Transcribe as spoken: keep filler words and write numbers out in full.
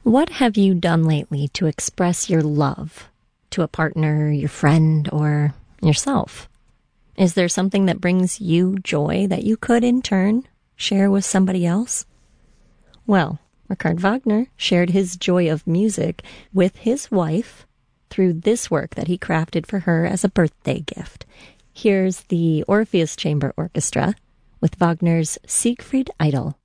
What have you done lately to express your love to a partner, your friend, or yourself? Is there something that brings you joy that you could, in turn, share with somebody else? Well, Richard Wagner shared his joy of music with his wife through this work that he crafted for her as a birthday gift. Here's the Orpheus Chamber Orchestra with Wagner's Siegfried Idyll.